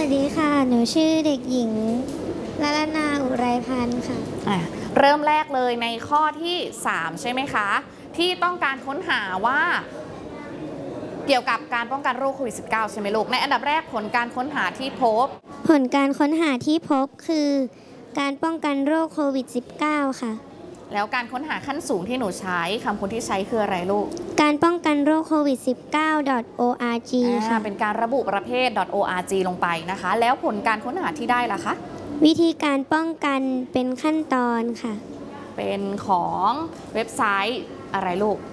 วัสดีค่ะ หนูชื่อเด็กหญิงละลนาอุไรพันธ์ค่ะเริ่มแรกเลยในข้อที่3ใช่ไหมคะที่ต้องการค้นหาว่าเกี่ยวกับการป้องกันโรคโควิด -19 ใช่ไหมลูกในอันดับแรกผลการค้นหาที่พบผลการค้นหาที่พบคือการป้องกันโรคโควิด -19 ค่ะแล้วการค้นหาขั้นสูงที่หนูใช้คำค้นที่ใช้คืออะไรลูกการป้องกันโรคโควิด -19.org ค่ะเป็นการระบุประเภท .org ลงไปนะคะแล้วผลการค้นหาที่ได้ล่ะคะวิธีการป้องกันเป็นขั้นตอนค่ะเป็นของเว็บไซต์อะไรลูก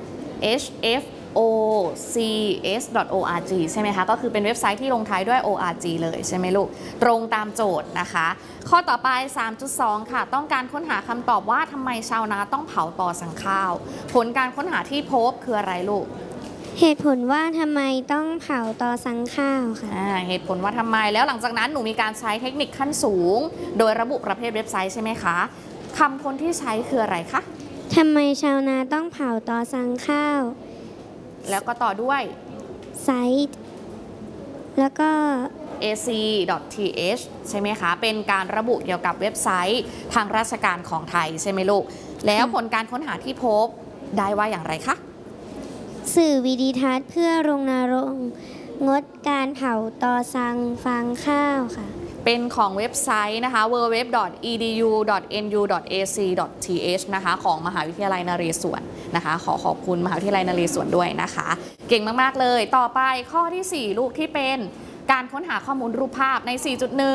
hfocs.org ใช่ไหมคะก็คือเป็นเว็บไซต์ที่ลงท้ายด้วย org เลยใช่ไหมลูกตรงตามโจทย์นะคะข้อต่อไป 3.2 ค่ะต้องการค้นหาคำตอบว่าทำไมชาวนาต้องเผาต่อสั่งข้าวผลการค้นหาที่พบคืออะไรลูกเหตุผลว่าทำไมต้องเผาตอสั่งข้าวค่ะเหตุผลว่าทำไมแล้วหลังจากนั้นหนูมีการใช้เทคนิคขั้นสูงโดยระบุประเภทเว็บไซต์ใช่ไหมคะคำค้นที่ใช้คืออะไรคะทำไมชาวนาต้องเผาตอสั่งข้าวแล้วก็ต่อด้วยไซต์แล้วก็ ac.th ใช่ไหมคะเป็นการระบุเกี่ยวกับเว็บไซต์ทางราชการของไทยใช่ไหมลูกแล้วผลการค้นหาที่พบได้ว่าอย่างไรคะสื่อวิดีทัศน์เพื่อรณรงค์งดการเผาตอสั่งฟางข้าวค่ะเป็นของเว็บไซต์นะคะ www.edu.nu.ac.th นะคะของมหาวิทยาลัยนเรศวรนะคะขอบคุณมหาวิทยาลัยนเรศวรด้วยนะคะเก่งมากๆเลยต่อไปข้อที่4ลูกที่เป็นการค้นหาข้อมูลรูปภาพใน 4.1